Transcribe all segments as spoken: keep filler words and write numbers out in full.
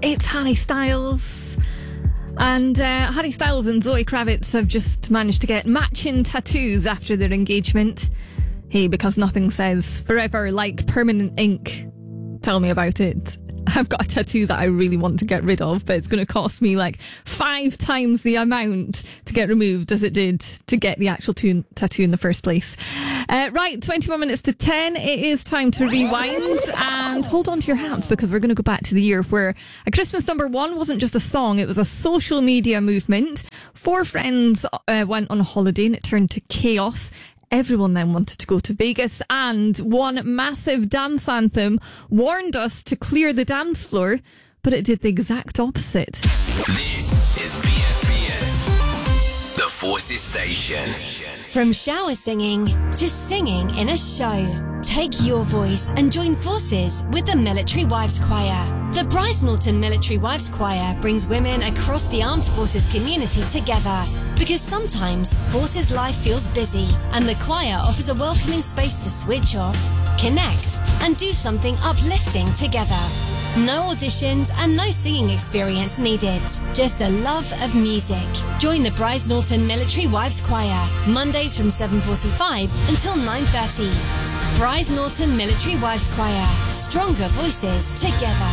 It's Harry Styles. And uh, Harry Styles and Zoe Kravitz have just managed to get matching tattoos after their engagement. Hey, because nothing says forever like permanent ink. Tell me about it. I've got a tattoo that I really want to get rid of, but it's going to cost me like five times the amount to get removed as it did to get the actual t- tattoo in the first place. Uh, right, twenty-one minutes to ten. It is time to rewind and hold on to your hats, because we're going to go back to the year where a Christmas number one wasn't just a song, it was a social media movement. Four friends uh, went on a holiday and it turned to chaos. Everyone then wanted to go to Vegas, and one massive dance anthem warned us to clear the dance floor, but it did the exact opposite. This is B F B S, the Forces Station. From shower singing to singing in a show, take your voice and join forces with the Military Wives Choir. The Bryce Norton Military Wives Choir brings women across the armed forces community together, because sometimes forces life feels busy, and the choir offers a welcoming space to switch off, connect, and do something uplifting together. No auditions and no singing experience needed. Just a love of music. Join the Bryce Norton Military Wives Choir, Mondays from seven forty-five until nine thirty. Bryce Norton Military Wives Choir. Stronger voices together.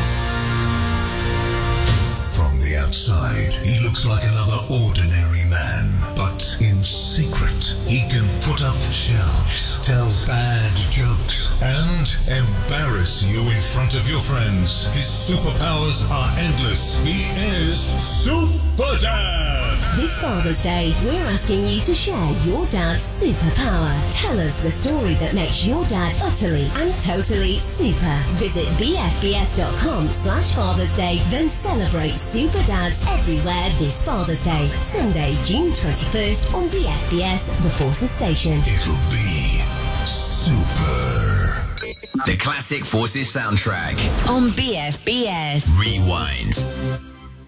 From the outside, he looks like another ordinary man. But in secret, he can put up shelves, tell bad jokes, and embarrass you in front of your friends. His superpowers are endless. He is Super Dad! This Father's Day, we're asking you to share your dad's superpower. Tell us the story that makes your dad utterly and totally super. Visit bfbs.com slash Father's Day, then celebrate Super Dads everywhere this Father's Day. Sunday, June twenty-first on B F B S, the Forces Station. It'll be super. The classic Forces soundtrack On B F B S. Rewind.